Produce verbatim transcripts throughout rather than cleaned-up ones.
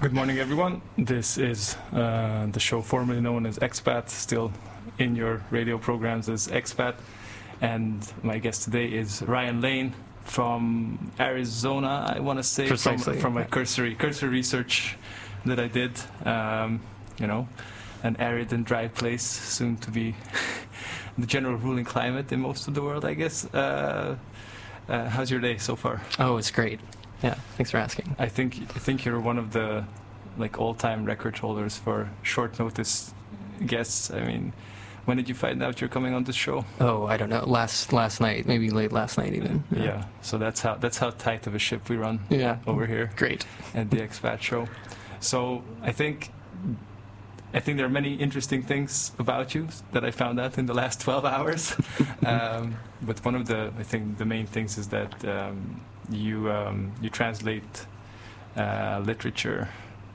Good morning, everyone. This is uh, the show formerly known as Expat, still in your radio programs as Expat. And my guest today is Ryan Lane from Arizona, I want to say, from, from my cursory, cursory research that I did. Um, you know, an arid and dry place, soon to be the general ruling climate in most of the world, I guess. Uh, uh, how's your day so far? Oh, it's great. Yeah, thanks for asking. I think I think you're one of the like all-time record holders for short notice guests. I mean, when did you find out you're coming on this show? Oh, I don't know. Last last night, maybe late last night even. Yeah. yeah. So that's how that's how tight of a ship we run. Yeah. Over here. Great. At the Expat Show. So I think I think there are many interesting things about you that I found out in the last twelve hours. um, but one of the I think the main things is that. Um, You um, you translate uh, literature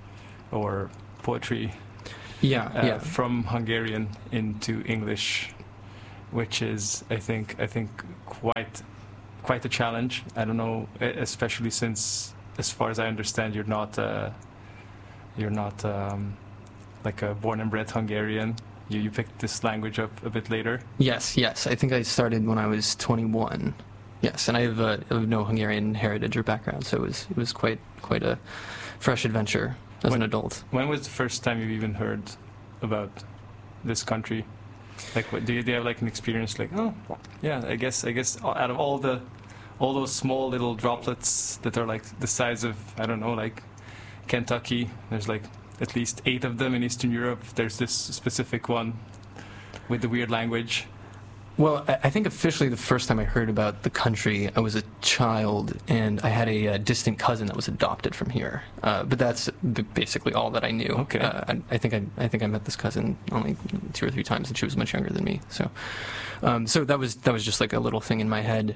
or poetry, yeah, uh, yeah, from Hungarian into English, which is I think I think quite quite a challenge. I don't know, especially since, as far as I understand, you're not uh, you're not um, like a born and bred Hungarian. You you picked this language up a bit later. Yes, yes. I think I started when I was twenty-one. Yes, and I have, uh, I have no Hungarian heritage or background, so it was it was quite quite a fresh adventure as when, an adult. When was the first time you even heard about this country? Like, what, do you, do you have like an experience like, oh, yeah, I guess I guess out of all the all those small little droplets that are like the size of, I don't know, like Kentucky, there's like at least eight of them in Eastern Europe. There's this specific one with the weird language. Well, I think officially the first time I heard about the country, I was a child, and I had a, a distant cousin that was adopted from here. Uh, but that's b- basically all that I knew. Okay. Uh, I, I think I, I think I met this cousin only two or three times, and she was much younger than me. So, um, so that was that was just like a little thing in my head.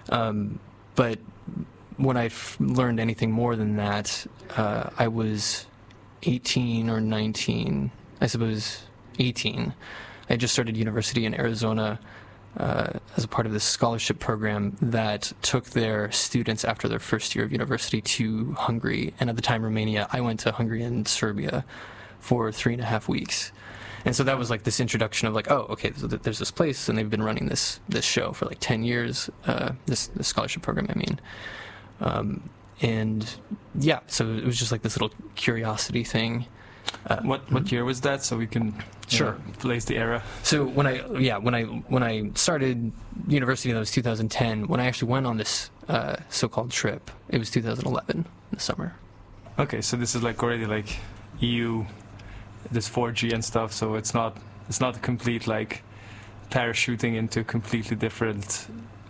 Um, but when I f- learned anything more than that, uh, I was eighteen or nineteen, I suppose eighteen. I just started university in Arizona. Uh, as a part of this scholarship program that took their students after their first year of university to Hungary, and at the time Romania. I went to Hungary and Serbia for three and a half weeks. And so that was like this introduction of like, oh, okay, there's this place, and they've been running this this show for like ten years, uh, this, this scholarship program, I mean. Um, and yeah, so it was just like this little curiosity thing. Uh, what what year was that? So we can sure know, place the era. So when I yeah when I when I started university, that was two thousand ten. When I actually went on this uh, so-called trip, it was two thousand eleven in the summer. Okay, so this is like already like E U, this four G and stuff. So it's not it's not a complete like parachuting into completely different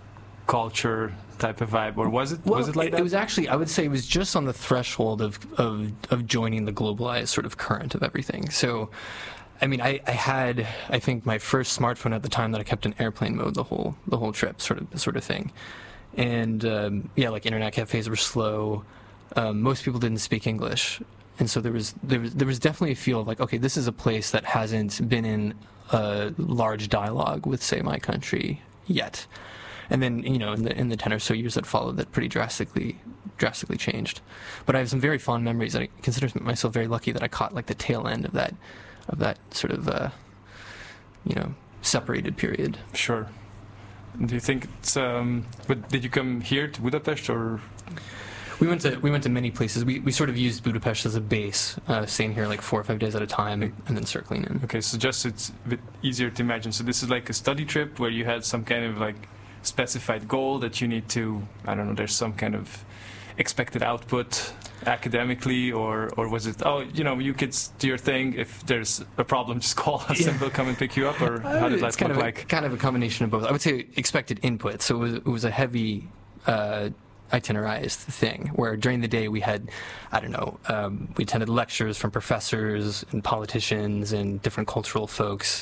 culture type of vibe, or was it? Well, was it like it, that? It was actually, I would say, it was just on the threshold of of of joining the globalized sort of current of everything. So, I mean, I, I had, I think, my first smartphone at the time that I kept in airplane mode the whole the whole trip, sort of sort of thing. And um, yeah, like internet cafes were slow. Um, most people didn't speak English, and so there was there was there was definitely a feel of like, okay, this is a place that hasn't been in a large dialogue with, say, my country yet. And then, you know, in the in the ten or so years that followed, that pretty drastically, drastically changed. But I have some very fond memories. I consider myself very lucky that I caught like the tail end of that, of that sort of, uh, you know, separated period. Sure. Do you think it's? Um, but did you come here to Budapest, or? We went to we went to many places. We we sort of used Budapest as a base, uh, staying here like four or five days at a time, and then circling in. Okay, so just it's a bit easier to imagine. So this is like a study trip where you had some kind of like specified goal that you need to, I don't know, there's some kind of expected output academically, or or was it, oh, you know, you kids do your thing, if there's a problem just call us yeah. and we'll come and pick you up, or how did it's that kind look of like? A, kind of a combination of both. I would say expected input, so it was, it was a heavy uh, itinerized thing, where during the day we had, I don't know, um, we attended lectures from professors and politicians and different cultural folks.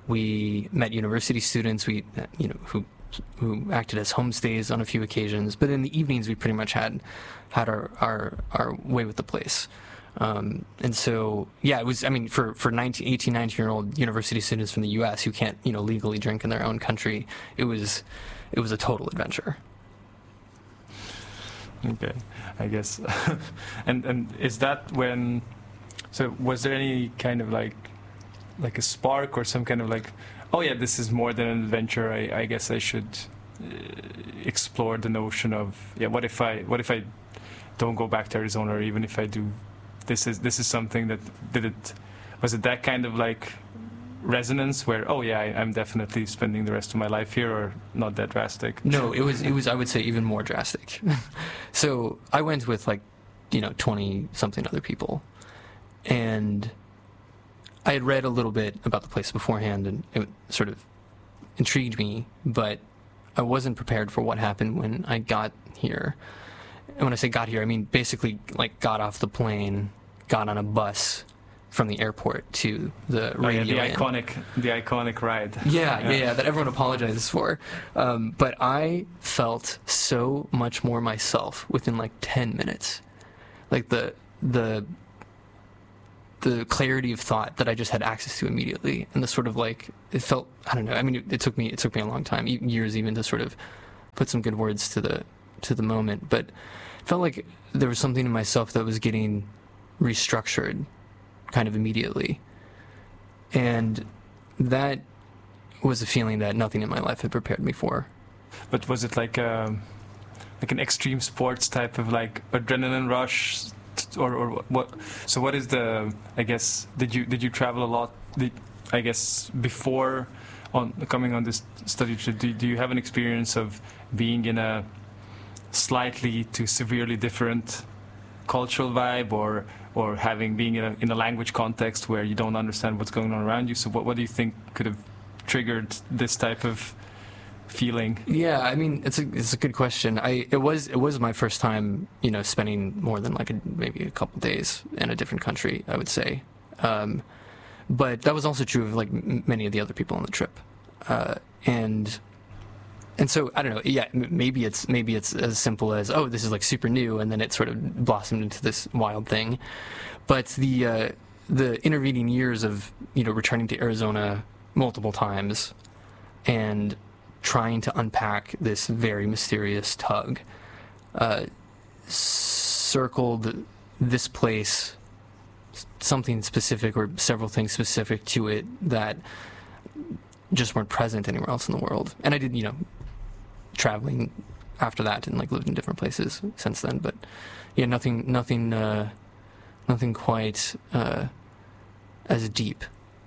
We met university students, we, you know, who who acted as homestays on a few occasions, but in the evenings we pretty much had had our our, our way with the place. Um, and so, yeah, it was, I mean, for, for nineteen, eighteen, nineteen-year-old university students from the U S who can't, you know, legally drink in their own country, it was it was a total adventure. Okay, I guess. and and is that when? So was there any kind of like, like a spark or some kind of like, oh yeah, this is more than an adventure. I, I guess I should uh, explore the notion of yeah. What if I what if I don't go back to Arizona, or even if I do, this is this is something that did it. Was it that kind of like resonance where oh yeah, I, I'm definitely spending the rest of my life here, or not that drastic? No, it was it was I would say even more drastic. So I went with like, you know, twenty something other people, and I had read a little bit about the place beforehand, and it sort of intrigued me, but I wasn't prepared for what happened when I got here. And when I say got here, I mean basically like got off the plane, got on a bus from the airport to the oh, yeah, radio the inn. iconic the iconic ride. Yeah, yeah, yeah, that everyone apologizes for. Um, but I felt so much more myself within like ten minutes. Like the the the clarity of thought that I just had access to immediately, and the sort of like it felt I don't know. I mean, it, it took me it took me a long time, years even, to sort of put some good words to the to the moment. But it felt like there was something in myself that was getting restructured, kind of immediately, and that was a feeling that nothing in my life had prepared me for. But was it like a, like an extreme sports type of like adrenaline rush? Or, or what? So what is the? I guess did you did you travel a lot? Did, I guess before on coming on this study trip, do, do you have an experience of being in a slightly to severely different cultural vibe, or or having being in a in a language context where you don't understand what's going on around you? So what what do you think could have triggered this type of feeling? Yeah, I mean, it's a it's a good question. I it was it was my first time, you know, spending more than like a, maybe a couple days in a different country, I would say. Um, but that was also true of like m- many of the other people on the trip, uh, and and so I don't know. Yeah, m- maybe it's maybe it's as simple as oh, this is like super new, and then it sort of blossomed into this wild thing. But the uh, the intervening years of you know returning to Arizona multiple times, and trying to unpack this very mysterious tug, uh, circled this place, something specific or several things specific to it that just weren't present anywhere else in the world. And I did, you know, traveling after that and like lived in different places since then. But yeah, nothing, nothing, uh, nothing quite uh, as deep.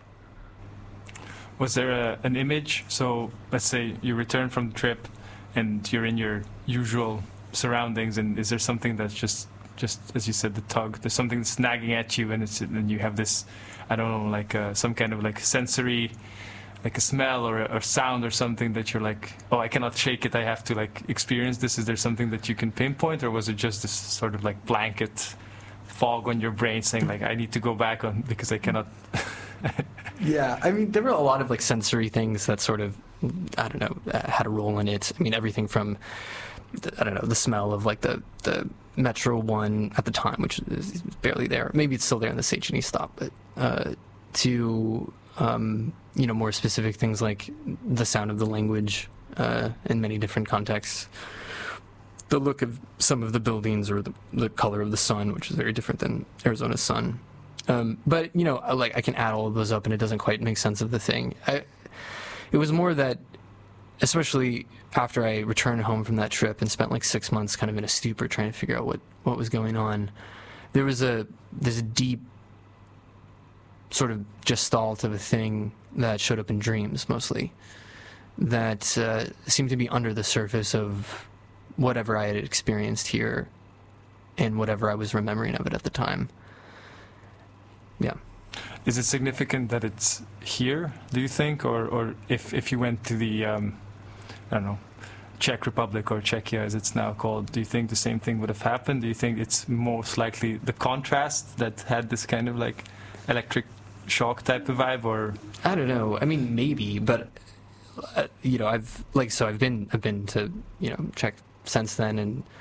Was there a, an image? So let's say you return from the trip and you're in your usual surroundings, and is there something that's just, just as you said, the tug, there's something that's nagging at you, and it's and you have this, I don't know, like uh, some kind of like sensory, like a smell or a or sound or something that you're like, oh, I cannot shake it, I have to like experience this. Is there something that you can pinpoint, or was it just this sort of like blanket fog on your brain saying like, I need to go back on because I cannot... Yeah, I mean, there were a lot of like sensory things that sort of, I don't know, had a role in it. I mean, everything from, I don't know, the smell of like the, the Metro one at the time, which is barely there. Maybe it's still there in the H and E stop, but uh, to, um, you know, more specific things like the sound of the language uh, in many different contexts. The look of some of the buildings, or the, the color of the sun, which is very different than Arizona's sun. Um, but, you know, like I can add all of those up and it doesn't quite make sense of the thing. I, it was more that, especially after I returned home from that trip and spent like six months kind of in a stupor trying to figure out what, what was going on, there was a, there's a deep sort of gestalt of a thing that showed up in dreams mostly, that uh, seemed to be under the surface of whatever I had experienced here and whatever I was remembering of it at the time. Yeah. Is it significant that it's here, do you think? Or, or if, if you went to the, um, I don't know, Czech Republic or Czechia as it's now called, do you think the same thing would have happened? Do you think it's most likely the contrast that had this kind of like electric shock type of vibe, or? I don't know. I mean, maybe, but, uh, you know, I've, like, so I've been, I've been to, you know, Czech since then, and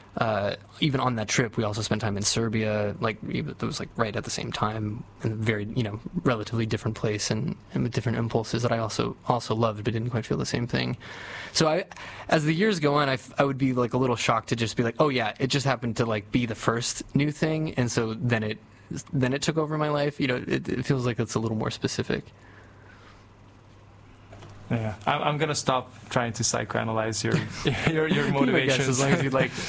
uh, even on that trip, we also spent time in Serbia, like it was like right at the same time, in a very, you know, relatively different place and, and with different impulses that I also also loved, but didn't quite feel the same thing. So I, as the years go on, I, I would be like a little shocked to just be like, oh yeah, it just happened to like be the first new thing, and so then it then it took over my life. You know, it, it feels like it's a little more specific. Yeah, I'm, I'm gonna stop trying to psychoanalyze your your your motivations. As long as you like.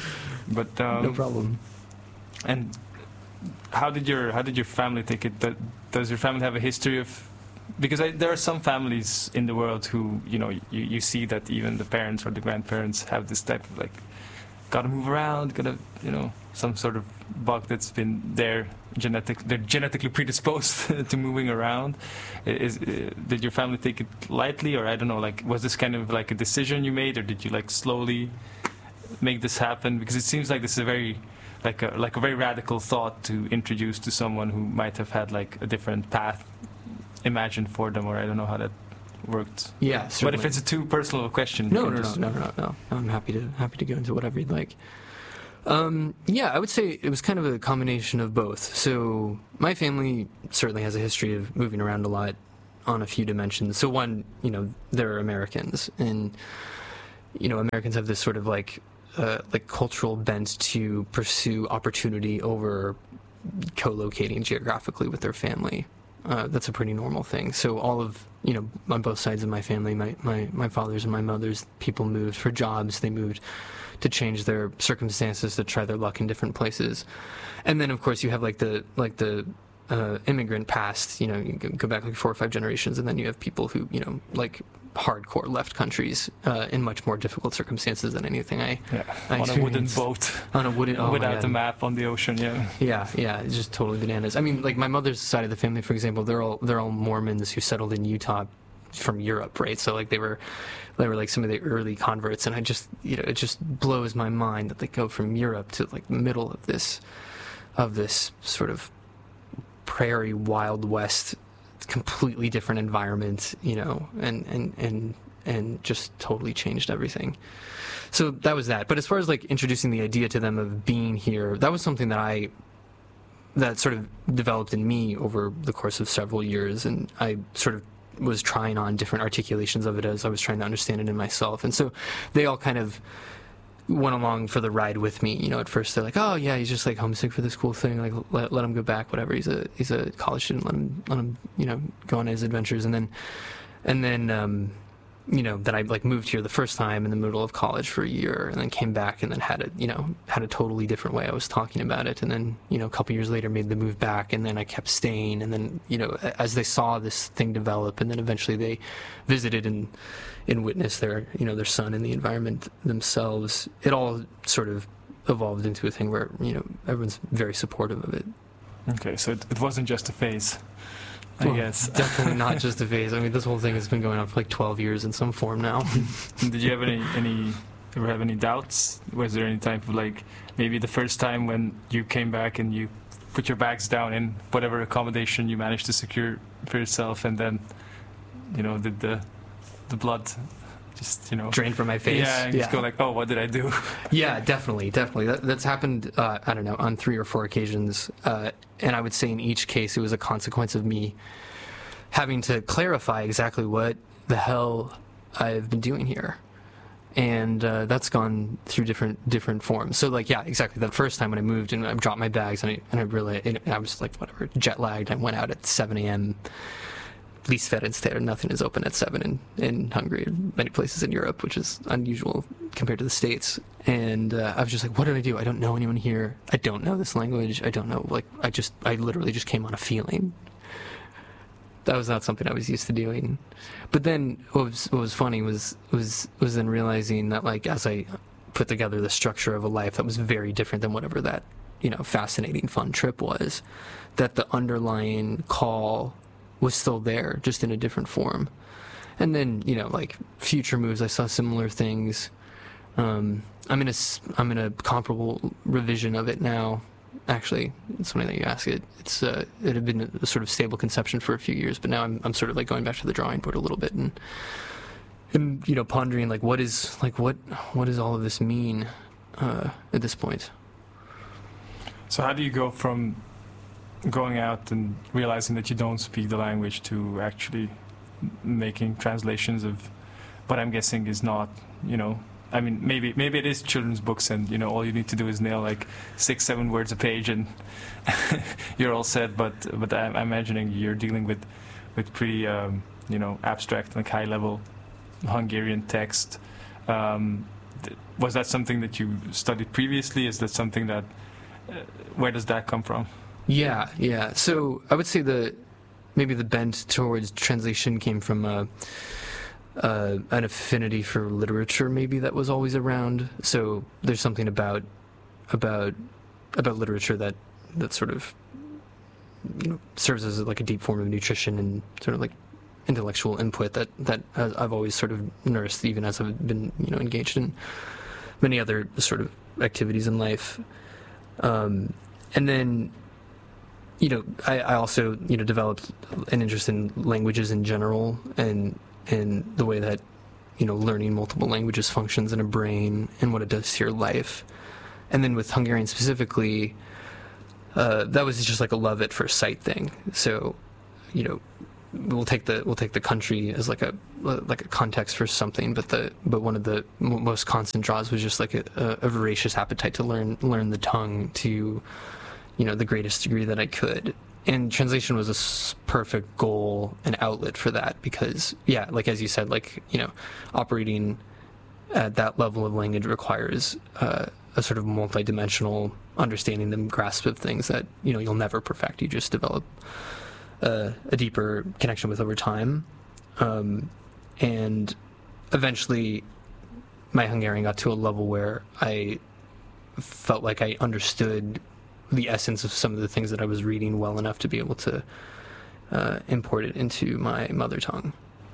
But um, no problem. And how did your how did your family take it? That, does your family have a history of? Because I, there are some families in the world who, you know, you, you see that even the parents or the grandparents have this type of like, gotta move around, gotta, you know, some sort of bug that's been there genetic, they're genetically predisposed to moving around. Is, uh, did your family take it lightly, or I don't know, like, was this kind of like a decision you made, or did you like slowly make this happen? Because it seems like this is a very, like a like a very radical thought to introduce to someone who might have had like a different path imagined for them, or I don't know how that worked. Yeah, certainly. But if it's a too personal a question, no, no, no, no, no, no, no. I'm happy to happy to go into whatever you'd like. Um, yeah, I would say it was kind of a combination of both. So my family certainly has a history of moving around a lot on a few dimensions. So one, you know, they're Americans, and you know, Americans have this sort of like uh, like cultural bent to pursue opportunity over co-locating geographically with their family. Uh, that's a pretty normal thing. So all of, you know, on both sides of my family, my, my, my father's and my mother's, people moved for jobs. They moved to change their circumstances, to try their luck in different places. And then, of course, you have like the like the uh, immigrant past, you know, you go back like four or five generations, and then you have people who, you know, like hardcore left countries uh, in much more difficult circumstances than anything I, yeah, I on a wooden boat on a wooden oh without a map on the ocean. Yeah, yeah, yeah, it's just totally bananas. I mean, like my mother's side of the family, for example, they're all they're all Mormons who settled in Utah from Europe, right? So like they were they were like some of the early converts, and I just, you know, it just blows my mind that they go from Europe to like the middle of this of this sort of prairie Wild West, completely different environment, you know, and, and, and, and just totally changed everything. So that was that. But as far as like introducing the idea to them of being here, that was something that I, that sort of developed in me over the course of several years. And I sort of was trying on different articulations of it as I was trying to understand it in myself. And so they all kind of went along for the ride with me. You know, at first they're like, "Oh yeah, he's just like homesick for this cool thing. Like let, let him go back. Whatever. He's a he's a college student. Let him let him you know go on his adventures." And then and then um, you know then I like moved here the first time in the middle of college for a year, and then came back and then had a you know had a totally different way I was talking about it. And then you know a couple years later made the move back, and then I kept staying. And then you know as they saw this thing develop, and then eventually they visited and. and witness their, you know, their son in the environment themselves, it all sort of evolved into a thing where, you know, everyone's very supportive of it. Okay, so it, it wasn't just a phase, I well, guess. Definitely not just a phase. I mean, this whole thing has been going on for like twelve years in some form now. Did you have any, any, ever have any doubts? Was there any type of like, maybe the first time when you came back and you put your bags down in whatever accommodation you managed to secure for yourself, and then, you know, did the the blood just, you know, drain from my face? Yeah, and yeah. just go like, oh, what did I do? Yeah, definitely, definitely. That, that's happened, uh, I don't know, on three or four occasions. Uh, and I would say in each case it was a consequence of me having to clarify exactly what the hell I've been doing here. And uh, that's gone through different different forms. So, like, yeah, exactly. The first time when I moved and I dropped my bags and I, and I really, and I was like, whatever, jet lagged. I went out at seven a.m., Lisferienster, nothing is open at seven in, in Hungary and many places in Europe, which is unusual compared to the States. And uh, I was just like, what did I do? I don't know anyone here. I don't know this language. I don't know, like, I just, I literally just came on a feeling. That was not something I was used to doing. But then what was, what was funny was, was, was then realizing that, like, as I put together the structure of a life that was very different than whatever that, you know, fascinating, fun trip was, that the underlying call was still there, just in a different form. And then, you know, like future moves, I saw similar things. Um, I'm in a, I'm in a comparable revision of it now. Actually, it's funny that you ask it. It's uh, it had been a sort of stable conception for a few years, but now I'm I'm sort of like going back to the drawing board a little bit and and you know pondering like what is like what what does all of this mean? uh, at this point. So how do you go from going out and realizing that you don't speak the language to actually making translations of what I'm guessing is not, you know, I mean, maybe maybe it is children's books and, you know, all you need to do is nail like six, seven words a page and you're all set. But but I'm imagining you're dealing with, with pretty, um, you know, abstract, like high-level Hungarian text. Um, th- was that something that you studied previously? Is that something that, uh, where does that come from? Yeah, yeah. So I would say the maybe the bent towards translation came from a, uh, an affinity for literature, maybe that was always around. So there's something about about about literature that that sort of, you know, serves as like a deep form of nutrition and sort of like intellectual input that that I've always sort of nursed, even as I've been, you know, engaged in many other sort of activities in life. Um, and then, you know, I, I also, you know, developed an interest in languages in general and and the way that, you know, learning multiple languages functions in a brain and what it does to your life. And then with Hungarian specifically, uh, that was just like a love at first sight thing. So, you know, we'll take the we'll take the country as like a like a context for something, but the but one of the m- most constant draws was just like a, a voracious appetite to learn learn the tongue to, you know, the greatest degree that I could. And translation was a s- perfect goal and outlet for that because, yeah, like as you said, like, you know, operating at that level of language requires uh, a sort of multidimensional understanding and grasp of things that, you know, you'll never perfect. You just develop uh, a deeper connection with over time. Um, and eventually my Hungarian got to a level where I felt like I understood the essence of some of the things that I was reading well enough to be able to uh, import it into my mother tongue.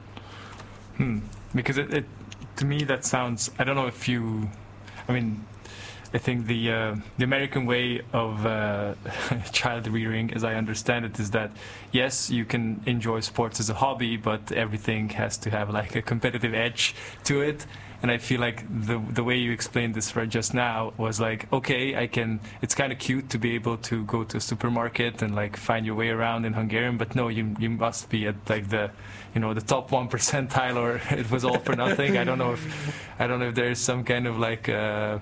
Hmm. Because it, it, to me, that sounds, I don't know if you, I mean, I think the uh, the American way of uh, child rearing, as I understand it, is that yes, you can enjoy sports as a hobby, but everything has to have like a competitive edge to it. And I feel like the the way you explained this right just now was like, okay, I can. It's kind of cute to be able to go to a supermarket and like find your way around in Hungarian, but no, you you must be at like the, you know, the top one percentile, or it was all for nothing. I don't know if I don't know if there is some kind of like. Uh,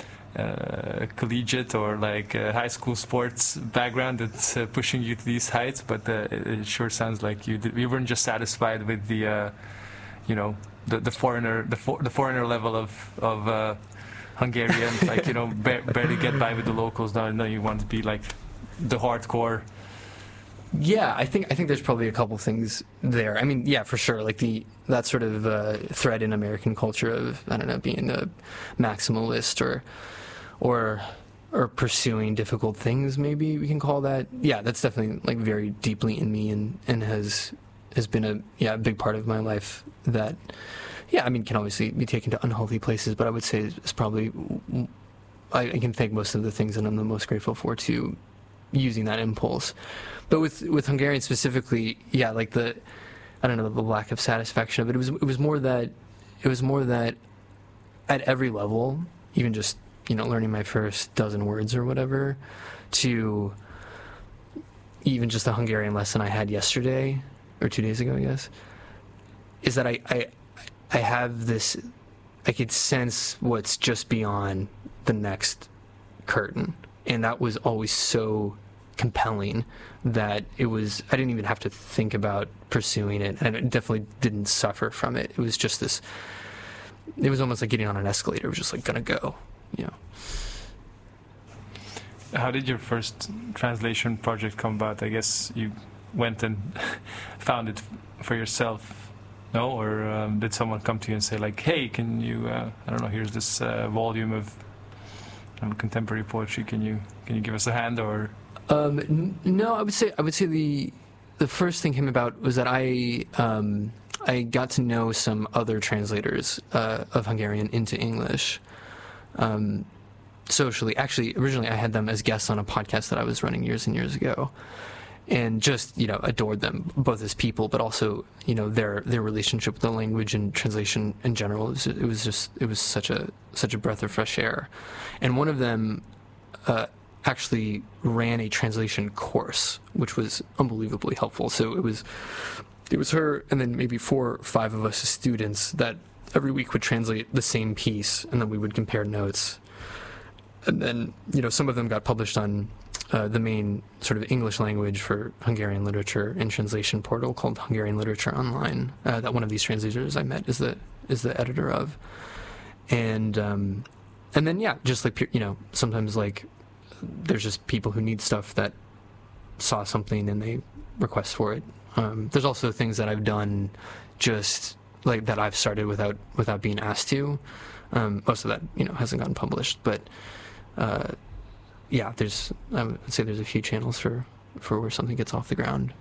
Uh, collegiate or like uh, high school sports background that's uh, pushing you to these heights, but uh, it, it sure sounds like you did, you weren't just satisfied with the, uh, you know, the the foreigner the for, the foreigner level of of uh, Hungarian, like, you know, ba- barely get by with the locals. Now, no, you want to be like the hardcore. Yeah, I think I think there's probably a couple things there. I mean, yeah, for sure. Like the that sort of uh, thread in American culture of, I don't know, being a maximalist or or or pursuing difficult things, maybe we can call that. Yeah, that's definitely like very deeply in me and, and has has been a yeah a big part of my life that, yeah, I mean, can obviously be taken to unhealthy places, but I would say it's probably, I, I can thank most of the things that I'm the most grateful for to using that impulse. But with with Hungarian specifically, yeah, like the, I don't know, the lack of satisfaction of it. It was it was more that it was more that at every level, even just, you know, learning my first dozen words or whatever, to even just the Hungarian lesson I had yesterday or two days ago, I guess, is that I I, I have this, I could sense what's just beyond the next curtain, and that was always so compelling that it was, I didn't even have to think about pursuing it, and I definitely didn't suffer from it. It was just this, it was almost like getting on an escalator. It was just like gonna go, you know. How did your first translation project come about? I guess you went and found it for yourself, no? Or um, did someone come to you and say like, hey, can you, uh, I don't know, here's this uh, volume of um, contemporary poetry, can you can you give us a hand? Or Um, n- no, I would say I would say the the first thing came about was that I um, I got to know some other translators uh, of Hungarian into English um, socially. Actually, originally I had them as guests on a podcast that I was running years and years ago, and just, you know, adored them both as people, but also, you know, their their relationship with the language and translation in general. It was, it was just it was such a such a breath of fresh air. And one of them uh, actually ran a translation course, which was unbelievably helpful. So it was it was her and then maybe four or five of us as students that every week would translate the same piece, and then we would compare notes. And then, you know, some of them got published on uh, the main sort of English language for Hungarian literature and translation portal called Hungarian Literature Online, uh, that one of these translators I met is the is the editor of. And um, and then, yeah, just like, you know, sometimes like there's just people who need stuff that saw something and they request for it. Um, there's also things that I've done just like that I've started without without being asked to. Um, most of that, you know, hasn't gotten published, but uh, yeah, there's I would say there's a few channels for for where something gets off the ground.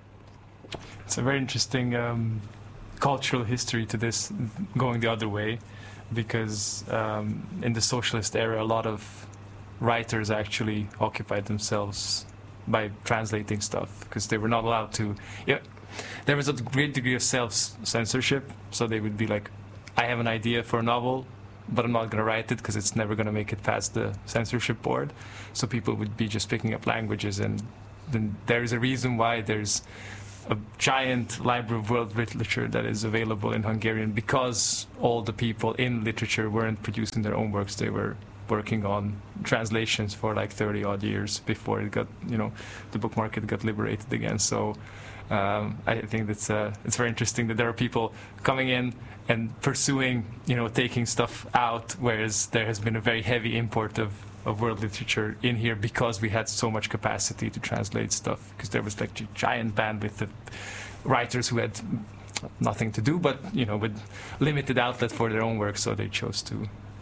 It's a very interesting um, cultural history to this going the other way, because um, in the socialist era, a lot of writers actually occupied themselves by translating stuff because they were not allowed to. Yeah, there was a great degree of self-censorship, so they would be like, I have an idea for a novel, but I'm not going to write it because it's never going to make it past the censorship board. So people would be just picking up languages, and then there is a reason why there's a giant library of world literature that is available in Hungarian, because all the people in literature weren't producing their own works. They were working on translations for like thirty odd years before it got, you know, the book market got liberated again. So um, I think that's uh, it's very interesting that there are people coming in and pursuing, you know, taking stuff out, whereas there has been a very heavy import of, of world literature in here because we had so much capacity to translate stuff, because there was like a giant bandwidth of writers who had nothing to do but, you know, with limited outlet for their own work, so they chose to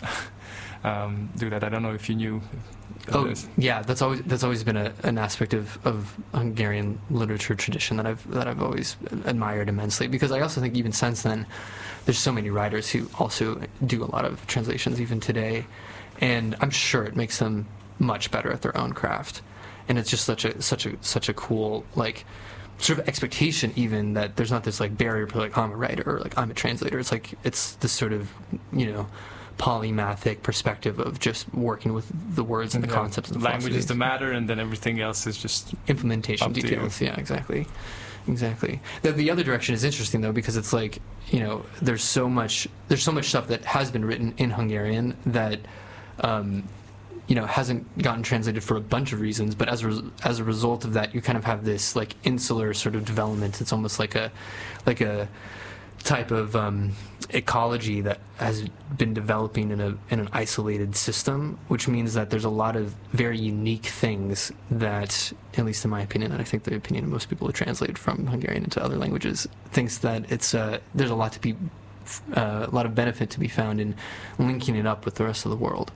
Um, do that. I don't know if you knew. Oh, this. yeah, that's always that's always been a, an aspect of, of Hungarian literature tradition that I've that I've always admired immensely, because I also think even since then, there's so many writers who also do a lot of translations even today, and I'm sure it makes them much better at their own craft, and it's just such a such a such a cool like sort of expectation even that there's not this like barrier for like I'm a writer or like I'm a translator. It's like it's this sort of, you know, polymathic perspective of just working with the words and the yeah, concepts and the language is the matter, and then everything else is just implementation details. Yeah, exactly, exactly. The, the other direction is interesting though, because it's like, you know, there's so much there's so much stuff that has been written in Hungarian that um, you know, hasn't gotten translated for a bunch of reasons, but as a, as a result of that, you kind of have this like insular sort of development. It's almost like a like a type of um, ecology that has been developing in a in an isolated system, which means that there's a lot of very unique things that, at least in my opinion, and I think the opinion of most people who translate from Hungarian into other languages, thinks that it's uh, there's a lot to be uh, a lot of benefit to be found in linking it up with the rest of the world.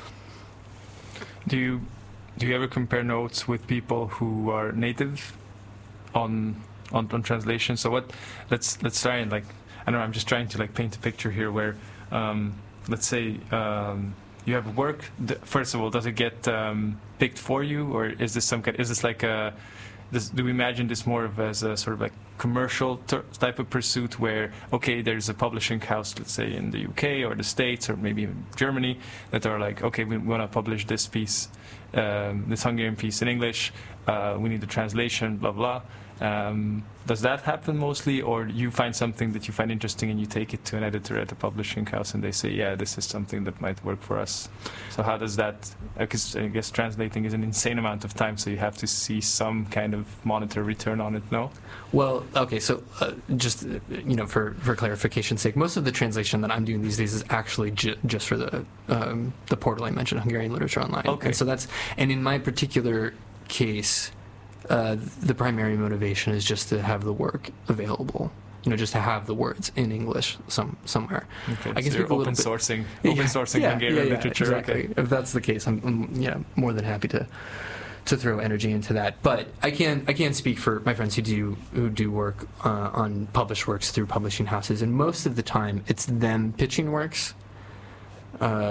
Do you do you ever compare notes with people who are native on on, on translation? So what? Let's let's try and like I don't know. I'm just trying to like paint a picture here where um, let's say um, you have work. First of all, does it get um, picked for you, or is this some kind? Is this like a? This, do we imagine this more of as a sort of like commercial type of pursuit where, okay, there's a publishing house, let's say in the U K or the States or maybe even Germany, that are like, okay, we want to publish this piece, um, this Hungarian piece in English, uh, we need the translation, blah, blah. Um, does that happen mostly, or do you find something that you find interesting and you take it to an editor at a publishing house and they say, yeah, this is something that might work for us? So how does that, because I guess translating is an insane amount of time, so you have to see some kind of monetary return on it, no? Well, okay, so uh, just, uh, you know, for, for clarification's sake, most of the translation that I'm doing these days is actually ju just for the, um, the portal I mentioned, Hungarian Literature Online. Okay. And so that's, and in my particular case, Uh, the primary motivation is just to have the work available, you know, just to have the words in English some somewhere. Okay, I can so speak a open bit, sourcing, yeah, open sourcing yeah, Hungarian yeah, yeah, literature. Exactly. Okay. If that's the case, I'm, I'm yeah more than happy to to throw energy into that. But I can't I can't speak for my friends who do who do work uh, on published works through publishing houses, and most of the time it's them pitching works. Uh,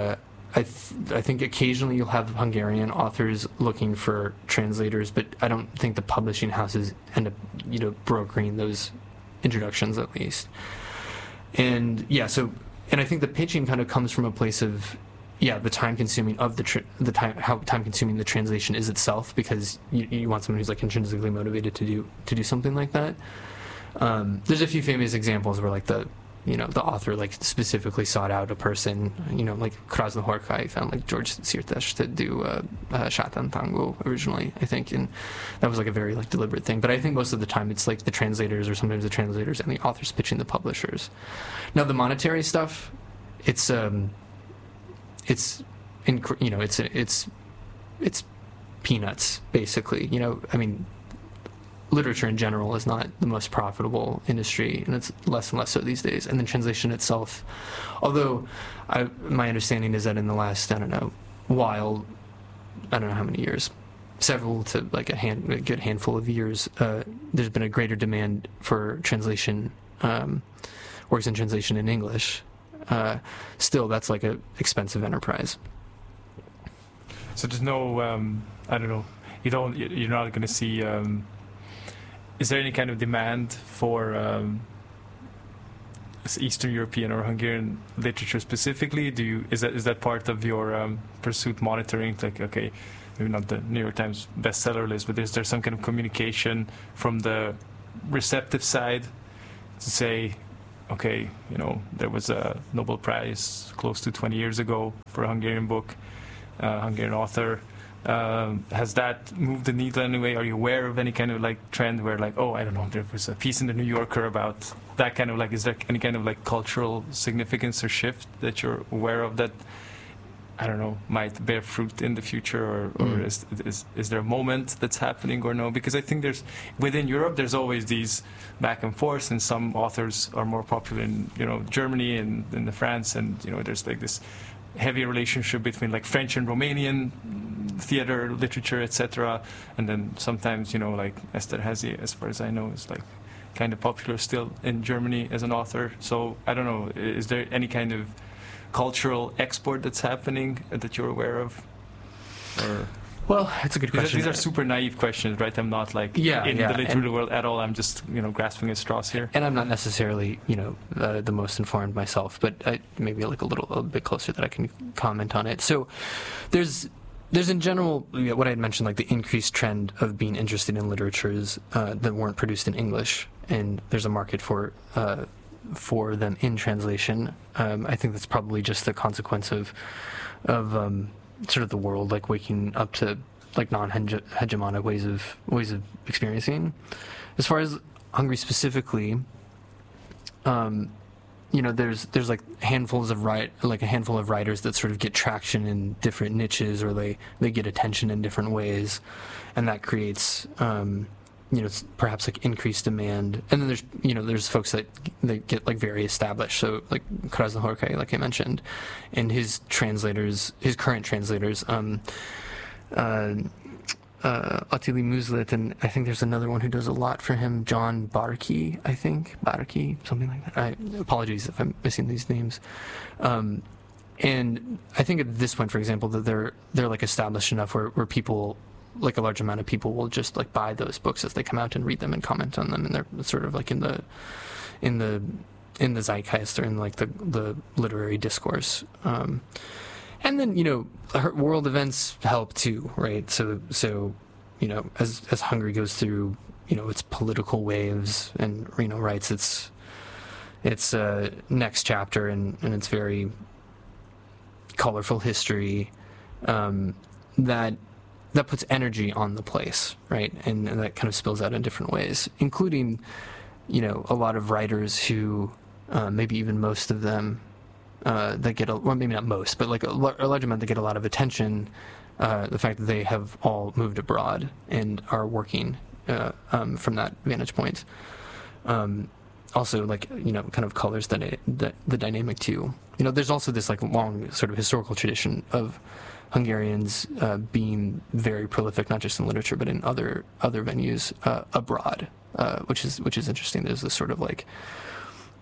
I th- I think occasionally you'll have Hungarian authors looking for translators, but I don't think the publishing houses end up, you know, brokering those introductions at least. And yeah, so and I think the pitching kind of comes from a place of yeah, the time consuming of the tr- the time how time consuming the translation is itself, because you, you want someone who's like intrinsically motivated to do to do something like that. Um, there's a few famous examples where like the you know, the author like specifically sought out a person, you know, like Krasna Horkai found like George Sirtes to do uh, uh, Shatan Tango originally, I think, and that was like a very like deliberate thing. But I think most of the time it's like the translators or sometimes the translators and the authors pitching the publishers. Now the monetary stuff, it's um, it's, inc- you know, it's it's it's peanuts basically. You know, I mean. Literature in general is not the most profitable industry, and it's less and less so these days. And then translation itself, although I, my understanding is that in the last, I don't know, while, I don't know how many years, several to like a, hand, a good handful of years, uh, there's been a greater demand for translation, um, works in translation in English. Uh, still, that's like a expensive enterprise. So there's no, um, I don't know, you don't, you're not going to see. Um, Is there any kind of demand for um, Eastern European or Hungarian literature specifically? Do you is that is that part of your um, pursuit monitoring? Like, okay, maybe not the New York Times bestseller list, but is there some kind of communication from the receptive side to say, okay, you know, there was a Nobel Prize close to twenty years ago for a Hungarian book, uh, Hungarian author. Um, has that moved the needle in any way? Are you aware of any kind of like trend where like, oh, I don't know, there was a piece in the New Yorker about that kind of like, is there any kind of like cultural significance or shift that you're aware of that, I don't know, might bear fruit in the future, or, or mm. is, is is there a moment that's happening or no? Because I think there's, within Europe, there's always these back and forth, and some authors are more popular in, you know, Germany and in the France, and, you know, there's like this heavy relationship between like French and Romanian theater, literature, et cetera. And then sometimes, you know, like Esterházy, as far as I know, is like kind of popular still in Germany as an author. So I don't know, is there any kind of cultural export that's happening that you're aware of? Or well, it's a good question. These are, these are super naive questions, right? I'm not like yeah, in yeah. the literary world at all. I'm just, you know, grasping at straws here. And I'm not necessarily, you know, uh, the most informed myself, but I, maybe like a little a bit closer that I can comment on it. So there's there's in general, you know, what I had mentioned, like the increased trend of being interested in literatures uh, that weren't produced in English, and there's a market for uh, for them in translation. Um, I think that's probably just the consequence of of um, sort of the world like waking up to like non-hegemonic ways of ways of experiencing. As far as Hungary specifically, um, you know, there's there's like handfuls of write like a handful of writers that sort of get traction in different niches, or they they get attention in different ways, and that creates um, you know, perhaps like increased demand. And then there's, you know, there's folks that they get like very established. So like Krasna Horkai, like I mentioned, and his translators, his current translators, um, uh, uh, Attili Muslit, and I think there's another one who does a lot for him, John Barkey, I think, Barkey, something like that. I, apologies if I'm missing these names. Um, and I think at this point, for example, that they're they're like established enough where, where people, like a large amount of people will just like buy those books as they come out and read them and comment on them, and they're sort of like in the in the in the zeitgeist, or in like the the literary discourse. Um, and then, you know, world events help too, right? So so you know, as as Hungary goes through, you know, its political waves and, you know, writes its its uh, next chapter and and its very colorful history, um, that. that puts energy on the place, right? And, and that kind of spills out in different ways, including, you know, a lot of writers who, uh, maybe even most of them, uh, that get, a, well, maybe not most, but like a, a large amount that get a lot of attention, uh, the fact that they have all moved abroad and are working uh, um, from that vantage point. Um, also, like, you know, kind of colors the, the, the dynamic too. You know, there's also this like long sort of historical tradition of Hungarians uh, being very prolific, not just in literature, but in other other venues uh, abroad, uh, which is which is interesting. There's this sort of like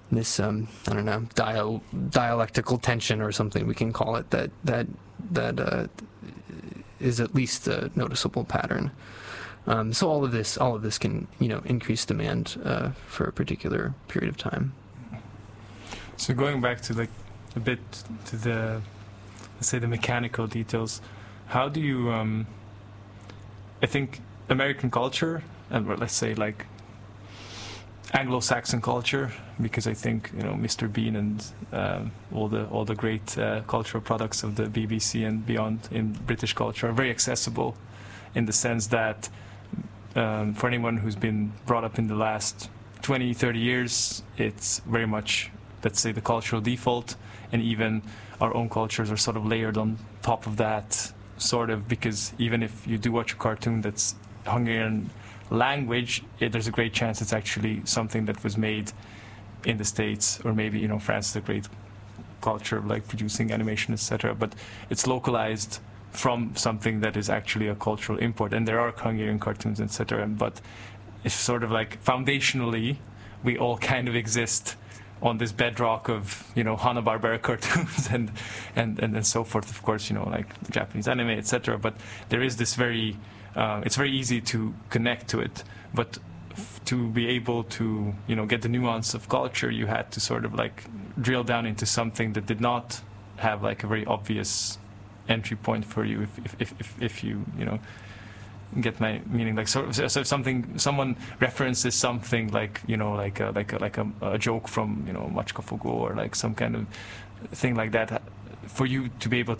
this um, I don't know dial dialectical tension or something we can call it that that that uh, is at least a noticeable pattern. Um, so all of this all of this can you know increase demand uh, for a particular period of time. So going back to like a bit to the let's say the mechanical details, how do you um, I think American culture and let's say like Anglo-Saxon culture, because I think you know Mister Bean and um, all the all the great uh, cultural products of the B B C and beyond in British culture are very accessible, in the sense that um, for anyone who's been brought up in the last twenty, thirty years, it's very much, let's say, the cultural default, and even our own cultures are sort of layered on top of that, sort of, because even if you do watch a cartoon that's Hungarian language, it, there's a great chance it's actually something that was made in the States, or maybe you know France is a great culture of like producing animation, et cetera. But it's localized from something that is actually a cultural import, and there are Hungarian cartoons, et cetera. But it's sort of like foundationally, we all kind of exist on this bedrock of you know Hanna-Barbera cartoons and, and and and so forth. Of course, you know like Japanese anime, et cetera. But there is this very Uh, it's very easy to connect to it, but f to be able to, you know, get the nuance of culture, you had to sort of like drill down into something that did not have like a very obvious entry point for you, if if if if, if you you know get my meaning. Like so, so if something someone references something like you know like a, like a, like a, a joke from you know Machka Fogó or like some kind of thing like that, for you to be able